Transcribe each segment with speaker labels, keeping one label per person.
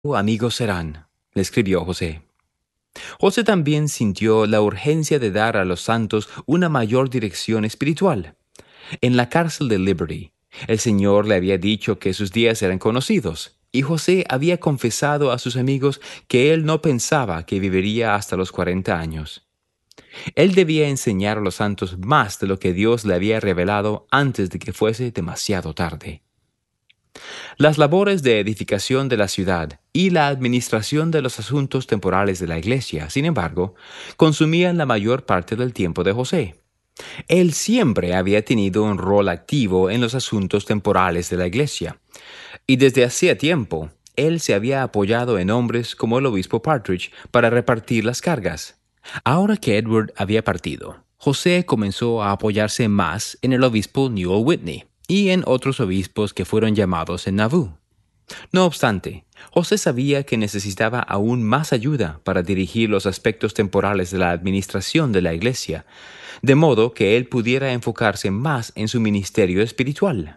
Speaker 1: amigos serán, le escribió José. José también sintió la urgencia de dar a los santos una mayor dirección espiritual. En la cárcel de Liberty, el Señor le había dicho que sus días eran conocidos, y José había confesado a sus amigos que él no pensaba que viviría hasta los 40 años. Él debía enseñar a los santos más de lo que Dios le había revelado antes de que fuese demasiado tarde. Las labores de edificación de la ciudad y la administración de los asuntos temporales de la iglesia, sin embargo, consumían la mayor parte del tiempo de José. Él siempre había tenido un rol activo en los asuntos temporales de la iglesia, y desde hacía tiempo, él se había apoyado en hombres como el obispo Partridge para repartir las cargas. Ahora que Edward había partido, José comenzó a apoyarse más en el obispo Newell Whitney y en otros obispos que fueron llamados en Nauvoo. No obstante, José sabía que necesitaba aún más ayuda para dirigir los aspectos temporales de la administración de la iglesia, de modo que él pudiera enfocarse más en su ministerio espiritual.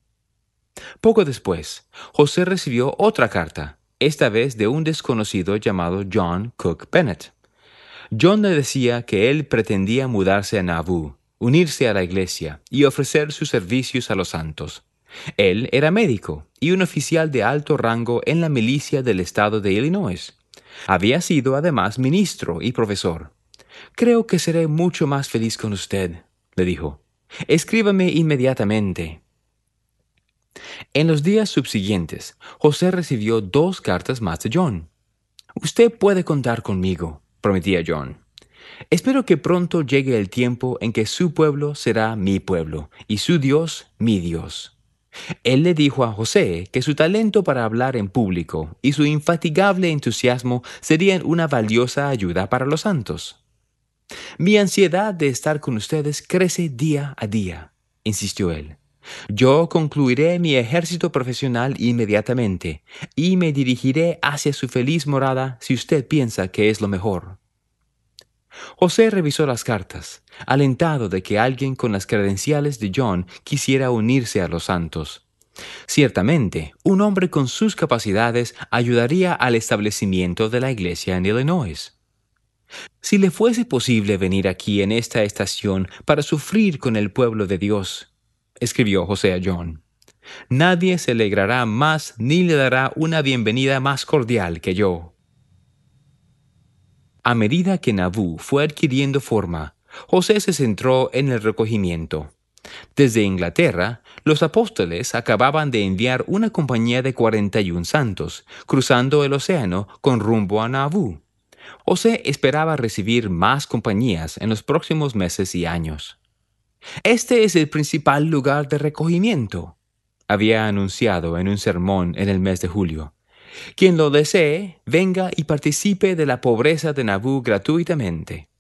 Speaker 1: Poco después, José recibió otra carta, esta vez de un desconocido llamado John Cook Bennett. John le decía que él pretendía mudarse a Nauvoo, unirse a la iglesia y ofrecer sus servicios a los santos. Él era médico y un oficial de alto rango en la milicia del estado de Illinois. Había sido además ministro y profesor. «Creo que seré mucho más feliz con usted», le dijo. «Escríbame inmediatamente». En los días subsiguientes, José recibió 2 cartas más de John. «Usted puede contar conmigo», prometía John. «Espero que pronto llegue el tiempo en que su pueblo será mi pueblo y su Dios mi Dios». Él le dijo a José que su talento para hablar en público y su infatigable entusiasmo serían una valiosa ayuda para los santos. «Mi ansiedad de estar con ustedes crece día a día», insistió él. «Yo concluiré mi ejército profesional inmediatamente y me dirigiré hacia su feliz morada si usted piensa que es lo mejor». José revisó las cartas, alentado de que alguien con las credenciales de John quisiera unirse a los santos. Ciertamente, un hombre con sus capacidades ayudaría al establecimiento de la iglesia en Illinois. «Si le fuese posible venir aquí en esta estación para sufrir con el pueblo de Dios», escribió José a John, «nadie se alegrará más ni le dará una bienvenida más cordial que yo». A medida que Nauvoo fue adquiriendo forma, José se centró en el recogimiento. Desde Inglaterra, los apóstoles acababan de enviar una compañía de 41 santos, cruzando el océano con rumbo a Nauvoo. José esperaba recibir más compañías en los próximos meses y años. «Este es el principal lugar de recogimiento», había anunciado en un sermón en el mes de julio. «Quien lo desee, venga y participe de la pobreza de Nauvoo gratuitamente».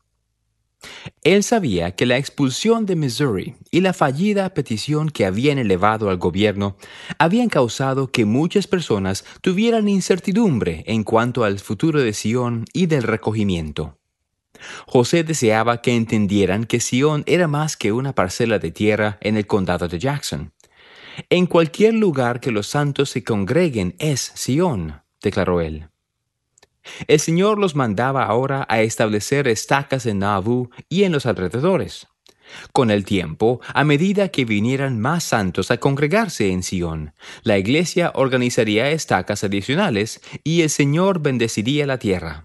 Speaker 1: Él sabía que la expulsión de Missouri y la fallida petición que habían elevado al gobierno habían causado que muchas personas tuvieran incertidumbre en cuanto al futuro de Sion y del recogimiento. José deseaba que entendieran que Sion era más que una parcela de tierra en el condado de Jackson. «En cualquier lugar que los santos se congreguen es Sion», declaró él. El Señor los mandaba ahora a establecer estacas en Nauvoo y en los alrededores. Con el tiempo, a medida que vinieran más santos a congregarse en Sion, la iglesia organizaría estacas adicionales y el Señor bendeciría la tierra.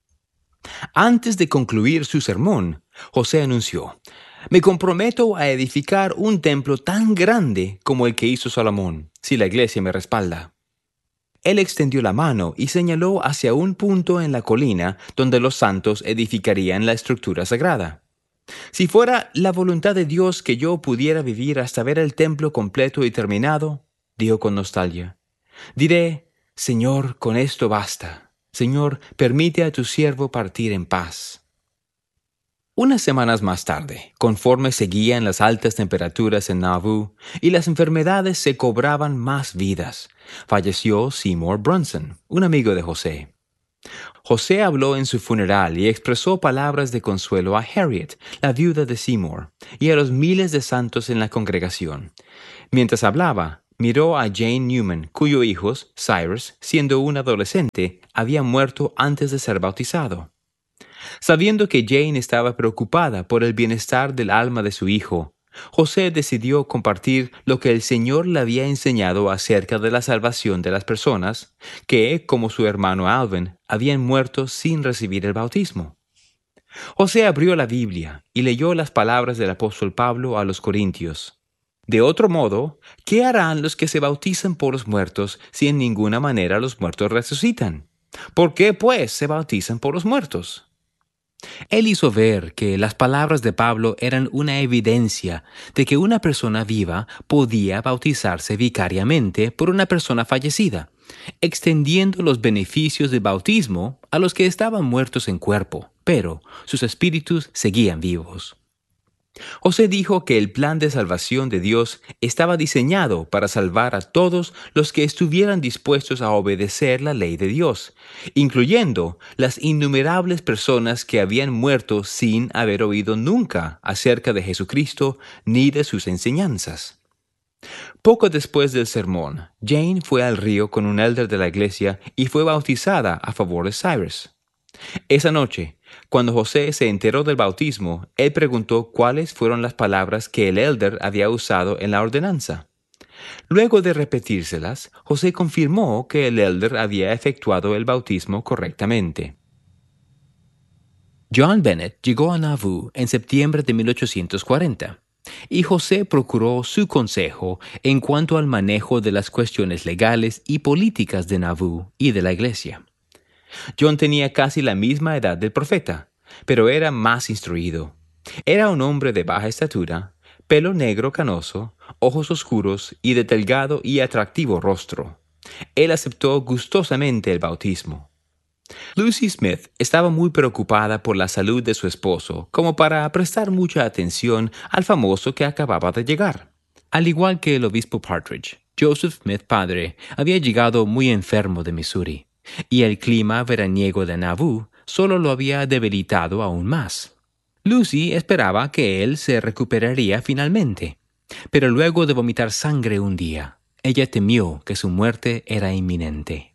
Speaker 1: Antes de concluir su sermón, José anunció: «Me comprometo a edificar un templo tan grande como el que hizo Salomón, si la iglesia me respalda». Él extendió la mano y señaló hacia un punto en la colina donde los santos edificarían la estructura sagrada. «Si fuera la voluntad de Dios que yo pudiera vivir hasta ver el templo completo y terminado», dijo con nostalgia, «diré: Señor, con esto basta. Señor, permite a tu siervo partir en paz». Unas semanas más tarde, conforme seguían las altas temperaturas en Nauvoo y las enfermedades se cobraban más vidas, falleció Seymour Brunson, un amigo de José. José habló en su funeral y expresó palabras de consuelo a Harriet, la viuda de Seymour, y a los miles de santos en la congregación. Mientras hablaba, miró a Jane Newman, cuyo hijo, Cyrus, siendo un adolescente, había muerto antes de ser bautizado. Sabiendo que Jane estaba preocupada por el bienestar del alma de su hijo, José decidió compartir lo que el Señor le había enseñado acerca de la salvación de las personas que, como su hermano Alvin, habían muerto sin recibir el bautismo. José abrió la Biblia y leyó las palabras del apóstol Pablo a los Corintios. De otro modo, ¿qué harán los que se bautizan por los muertos si en ninguna manera los muertos resucitan? ¿Por qué, pues, se bautizan por los muertos? Él hizo ver que las palabras de Pablo eran una evidencia de que una persona viva podía bautizarse vicariamente por una persona fallecida, extendiendo los beneficios del bautismo a los que estaban muertos en cuerpo, pero sus espíritus seguían vivos. José dijo que el plan de salvación de Dios estaba diseñado para salvar a todos los que estuvieran dispuestos a obedecer la ley de Dios, incluyendo las innumerables personas que habían muerto sin haber oído nunca acerca de Jesucristo ni de sus enseñanzas. Poco después del sermón, Jane fue al río con un elder de la iglesia y fue bautizada a favor de Cyrus. Esa noche, cuando José se enteró del bautismo, él preguntó cuáles fueron las palabras que el elder había usado en la ordenanza. Luego de repetírselas, José confirmó que el elder había efectuado el bautismo correctamente. John Bennett llegó a Nauvoo en septiembre de 1840, y José procuró su consejo en cuanto al manejo de las cuestiones legales y políticas de Nauvoo y de la iglesia. John tenía casi la misma edad del profeta, pero era más instruido. Era un hombre de baja estatura, pelo negro canoso, ojos oscuros y de delgado y atractivo rostro. Él aceptó gustosamente el bautismo. Lucy Smith estaba muy preocupada por la salud de su esposo, como para prestar mucha atención al famoso que acababa de llegar. Al igual que el obispo Partridge, Joseph Smith padre había llegado muy enfermo de Missouri, y el clima veraniego de Nauvoo solo lo había debilitado aún más. Lucy esperaba que él se recuperaría finalmente, pero luego de vomitar sangre un día, ella temió que su muerte era inminente.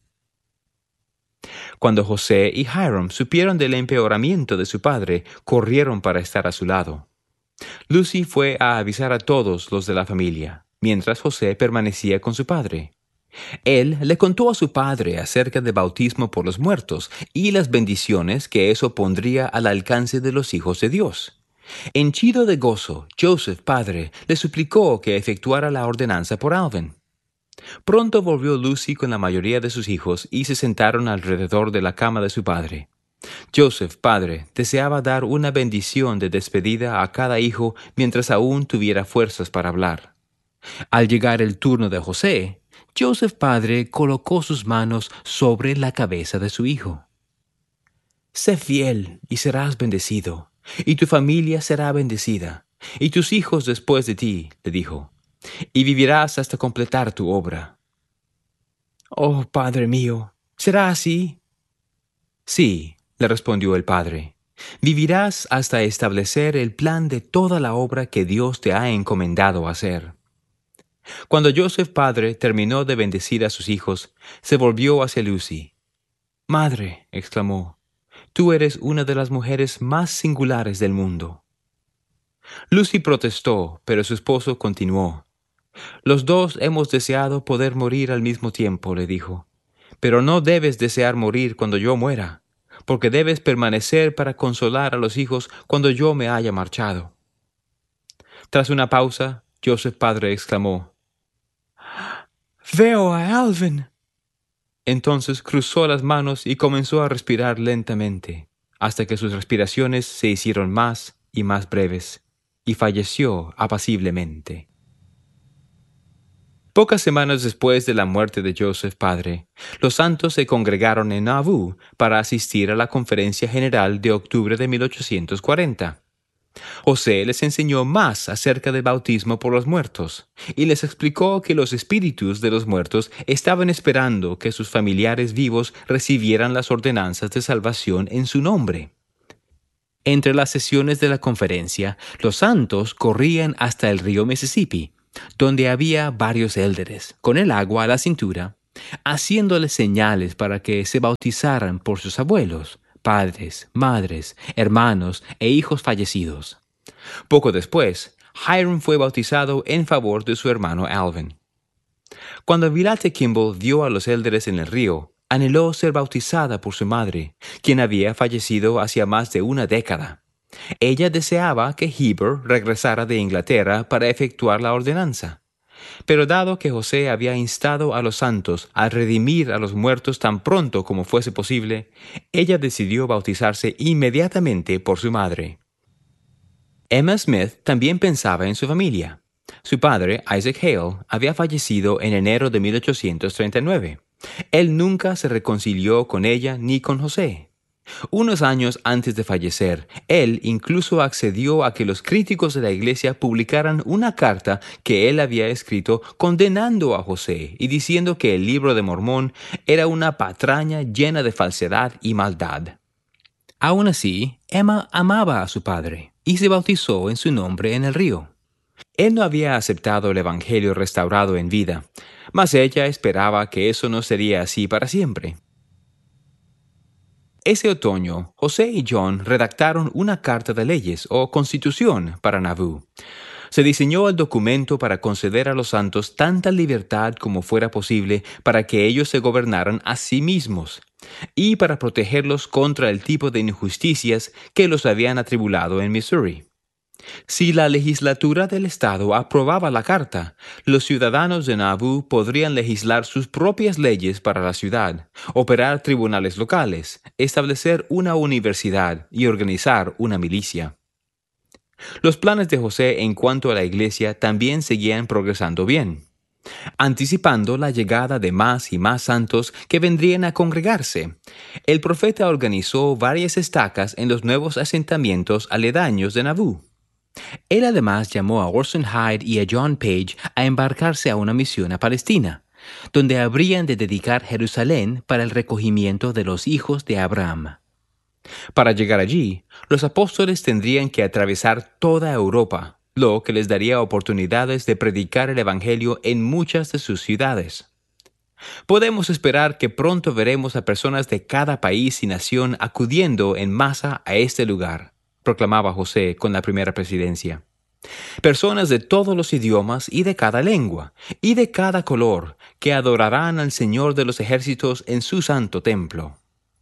Speaker 1: Cuando José y Hiram supieron del empeoramiento de su padre, corrieron para estar a su lado. Lucy fue a avisar a todos los de la familia, mientras José permanecía con su padre. Él le contó a su padre acerca del bautismo por los muertos y las bendiciones que eso pondría al alcance de los hijos de Dios. Henchido de gozo, Joseph, padre, le suplicó que efectuara la ordenanza por Alvin. Pronto volvió Lucy con la mayoría de sus hijos y se sentaron alrededor de la cama de su padre. Joseph, padre, deseaba dar una bendición de despedida a cada hijo mientras aún tuviera fuerzas para hablar. Al llegar el turno de José, Joseph padre colocó sus manos sobre la cabeza de su hijo. «Sé fiel y serás bendecido, y tu familia será bendecida, y tus hijos después de ti», le dijo, «y vivirás hasta completar tu obra». «Oh, padre mío, ¿será así?» «Sí», le respondió el padre, «vivirás hasta establecer el plan de toda la obra que Dios te ha encomendado hacer». Cuando Joseph padre terminó de bendecir a sus hijos, se volvió hacia Lucy. «Madre», exclamó, «tú eres una de las mujeres más singulares del mundo». Lucy protestó, pero su esposo continuó. «Los dos hemos deseado poder morir al mismo tiempo», le dijo, «pero no debes desear morir cuando yo muera, porque debes permanecer para consolar a los hijos cuando yo me haya marchado». Tras una pausa, Joseph padre exclamó, «Veo a Alvin». Entonces cruzó las manos y comenzó a respirar lentamente, hasta que sus respiraciones se hicieron más y más breves, y falleció apaciblemente. Pocas semanas después de la muerte de Joseph padre, los santos se congregaron en Nauvoo para asistir a la Conferencia General de octubre de 1840. José les enseñó más acerca del bautismo por los muertos, y les explicó que los espíritus de los muertos estaban esperando que sus familiares vivos recibieran las ordenanzas de salvación en su nombre. Entre las sesiones de la conferencia, los santos corrían hasta el río Mississippi, donde había varios élderes, con el agua a la cintura, haciéndoles señales para que se bautizaran por sus abuelos, padres, madres, hermanos e hijos fallecidos. Poco después, Hiram fue bautizado en favor de su hermano Alvin. Cuando Villate Kimball vio a los élderes en el río, anheló ser bautizada por su madre, quien había fallecido hacía más de una década. Ella deseaba que Heber regresara de Inglaterra para efectuar la ordenanza. Pero dado que José había instado a los santos a redimir a los muertos tan pronto como fuese posible, ella decidió bautizarse inmediatamente por su madre. Emma Smith también pensaba en su familia. Su padre, Isaac Hale, había fallecido en enero de 1839. Él nunca se reconcilió con ella ni con José. Unos años antes de fallecer, él incluso accedió a que los críticos de la iglesia publicaran una carta que él había escrito condenando a José y diciendo que el libro de Mormón era una patraña llena de falsedad y maldad. Aún así, Emma amaba a su padre y se bautizó en su nombre en el río. Él no había aceptado el Evangelio restaurado en vida, mas ella esperaba que eso no sería así para siempre. Ese otoño, José y John redactaron una carta de leyes o constitución para Nauvoo. Se diseñó el documento para conceder a los santos tanta libertad como fuera posible para que ellos se gobernaran a sí mismos y para protegerlos contra el tipo de injusticias que los habían atribulado en Missouri. Si la legislatura del estado aprobaba la carta, los ciudadanos de Nauvoo podrían legislar sus propias leyes para la ciudad, operar tribunales locales, establecer una universidad y organizar una milicia. Los planes de José en cuanto a la iglesia también seguían progresando bien, anticipando la llegada de más y más santos que vendrían a congregarse. El profeta organizó varias estacas en los nuevos asentamientos aledaños de Nauvoo. Él además llamó a Orson Hyde y a John Page a embarcarse a una misión a Palestina, donde habrían de dedicar Jerusalén para el recogimiento de los hijos de Abraham. Para llegar allí, los apóstoles tendrían que atravesar toda Europa, lo que les daría oportunidades de predicar el Evangelio en muchas de sus ciudades. Podemos esperar que pronto veremos a personas de cada país y nación acudiendo en masa a este lugar, proclamaba José con la primera presidencia. Personas de todos los idiomas y de cada lengua, y de cada color, que adorarán al Señor de los ejércitos en su santo templo.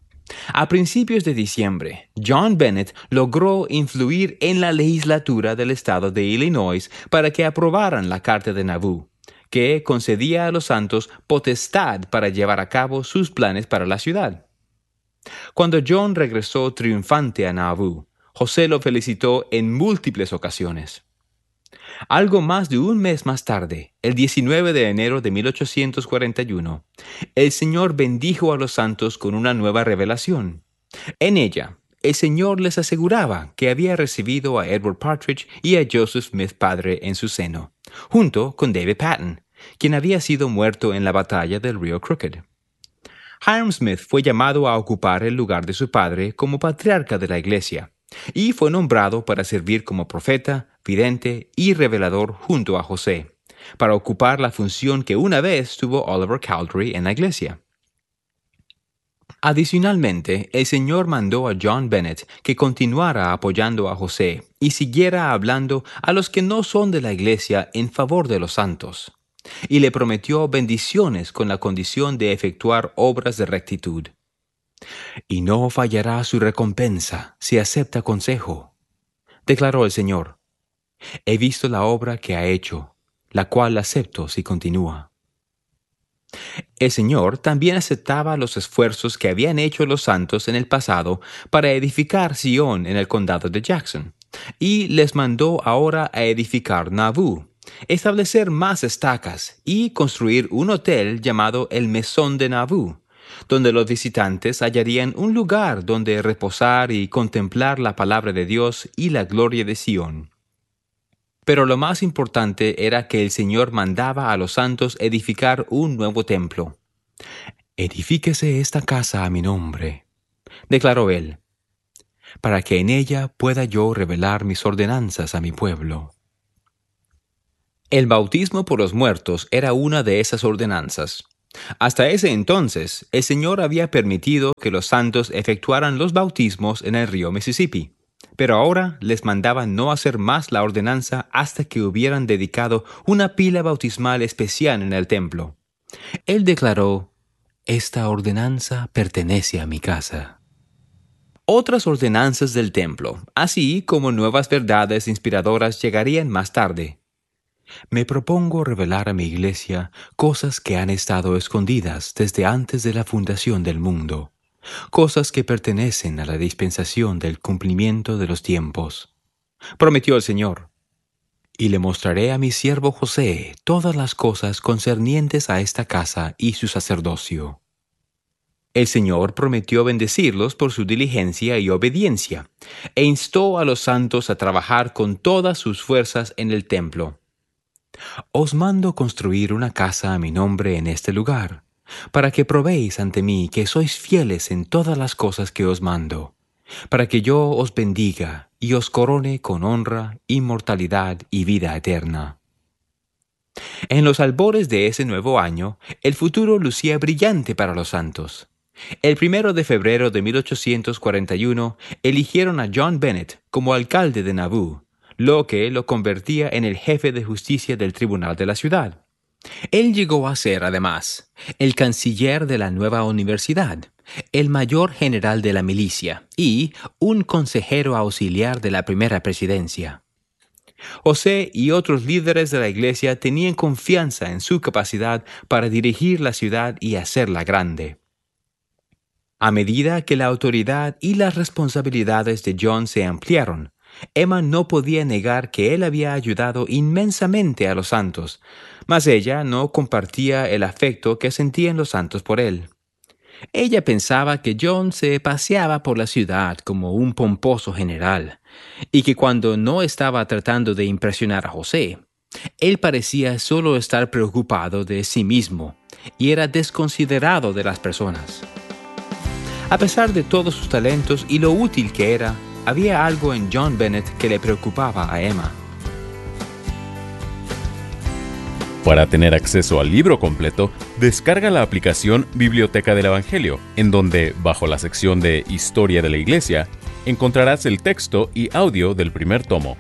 Speaker 1: A principios de diciembre, John Bennett logró influir en la legislatura del estado de Illinois para que aprobaran la Carta de Nauvoo, que concedía a los santos potestad para llevar a cabo sus planes para la ciudad. Cuando John regresó triunfante a Nauvoo, José lo felicitó en múltiples ocasiones. Algo más de un mes más tarde, el 19 de enero de 1841, el Señor bendijo a los santos con una nueva revelación. En ella, el Señor les aseguraba que había recibido a Edward Partridge y a Joseph Smith padre en su seno, junto con David Patton, quien había sido muerto en la batalla del río Crooked. Hiram Smith fue llamado a ocupar el lugar de su padre como patriarca de la iglesia, y fue nombrado para servir como profeta, vidente y revelador junto a José, para ocupar la función que una vez tuvo Oliver Cowdery en la iglesia. Adicionalmente, el Señor mandó a John Bennett que continuara apoyando a José y siguiera hablando a los que no son de la iglesia en favor de los santos, y le prometió bendiciones con la condición de efectuar obras de rectitud. Y no fallará su recompensa si acepta consejo, declaró el Señor. He visto la obra que ha hecho, la cual acepto si continúa. El Señor también aceptaba los esfuerzos que habían hecho los santos en el pasado para edificar Sion en el condado de Jackson, y les mandó ahora a edificar Nauvoo, establecer más estacas y construir un hotel llamado el Mesón de Nauvoo, donde los visitantes hallarían un lugar donde reposar y contemplar la palabra de Dios y la gloria de Sion. Pero lo más importante era que el Señor mandaba a los santos edificar un nuevo templo. «Edifíquese esta casa a mi nombre», declaró él, «para que en ella pueda yo revelar mis ordenanzas a mi pueblo». El bautismo por los muertos era una de esas ordenanzas. Hasta ese entonces, el Señor había permitido que los santos efectuaran los bautismos en el río Mississippi, pero ahora les mandaba no hacer más la ordenanza hasta que hubieran dedicado una pila bautismal especial en el templo. Él declaró: «Esta ordenanza pertenece a mi casa». Otras ordenanzas del templo, así como nuevas verdades inspiradoras, llegarían más tarde. Me propongo revelar a mi iglesia cosas que han estado escondidas desde antes de la fundación del mundo, cosas que pertenecen a la dispensación del cumplimiento de los tiempos, prometió el Señor. Y le mostraré a mi siervo José todas las cosas concernientes a esta casa y su sacerdocio. El Señor prometió bendecirlos por su diligencia y obediencia, e instó a los santos a trabajar con todas sus fuerzas en el templo. Os mando construir una casa a mi nombre en este lugar, para que probéis ante mí que sois fieles en todas las cosas que os mando, para que yo os bendiga y os corone con honra, inmortalidad y vida eterna. En los albores de ese nuevo año, el futuro lucía brillante para los santos. El 1 de febrero de 1841 eligieron a John Bennett como alcalde de Nauvoo, lo que lo convertía en el jefe de justicia del tribunal de la ciudad. Él llegó a ser, además, el canciller de la nueva universidad, el mayor general de la milicia y un consejero auxiliar de la primera presidencia. José y otros líderes de la iglesia tenían confianza en su capacidad para dirigir la ciudad y hacerla grande. A medida que la autoridad y las responsabilidades de John se ampliaron, Emma no podía negar que él había ayudado inmensamente a los santos, mas ella no compartía el afecto que sentían los santos por él. Ella pensaba que John se paseaba por la ciudad como un pomposo general, y que cuando no estaba tratando de impresionar a José, él parecía solo estar preocupado de sí mismo y era desconsiderado de las personas. A pesar de todos sus talentos y lo útil que era, había algo en John Bennett que le preocupaba a Emma.
Speaker 2: Para tener acceso al libro completo, descarga la aplicación Biblioteca del Evangelio, en donde, bajo la sección de Historia de la Iglesia, encontrarás el texto y audio del primer tomo.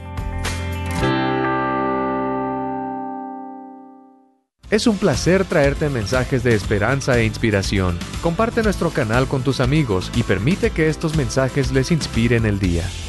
Speaker 3: Es un placer traerte mensajes de esperanza e inspiración. Comparte nuestro canal con tus amigos y permite que estos mensajes les inspiren el día.